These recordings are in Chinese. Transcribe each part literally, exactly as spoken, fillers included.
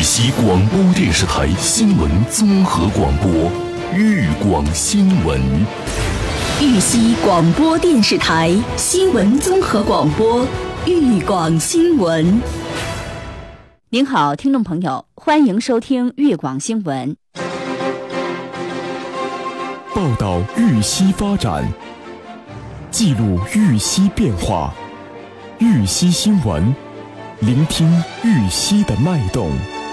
溪广播电视台新闻综合广播，豫广新闻。 豫西广播电视台新闻综合广播，豫广新闻。 您好，听众朋友，欢迎收听豫广新闻。 报道豫西发展，记录豫西变化，豫西新闻，聆听豫西的脉动。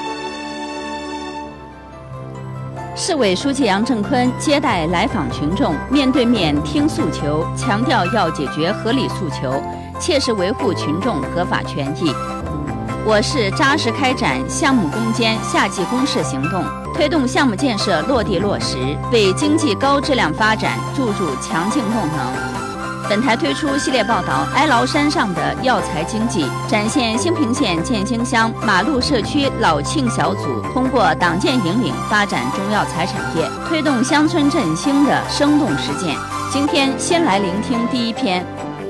市委书记杨正坤接待来访群众，面对面听诉求，强调要解决合理诉求，切实维护群众合法权益。我市扎实开展项目攻坚夏季攻势行动，推动项目建设落地落实，为经济高质量发展注入强劲动能。本台推出系列报道《哀牢山上的药材经济》，展现兴平县建兴乡马路社区老庆小组通过党建引领发展中药材产业，推动乡村振兴的生动实践。今天先来聆听第一篇。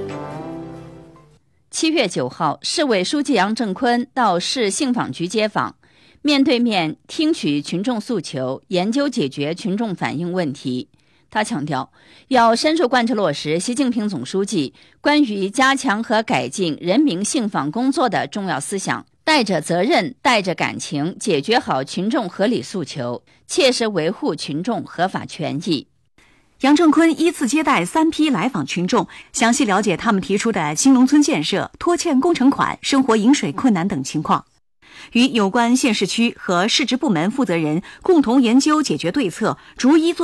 七月九号，市委书记杨正坤到市信访局接访，面对面听取群众诉求，研究解决群众反映问题。他强调，要深入贯彻落实习近平总书记关于加强和改进人民信访工作的重要思想，带着责任、带着感情，解决好群众合理诉求，切实维护群众合法权益。 杨正坤依次接待三批来访群众，详细了解他们提出的新农村建设、拖欠工程款、生活饮水困难等情况，与有关县市区和市直部门负责人共同研究解决对策，逐一做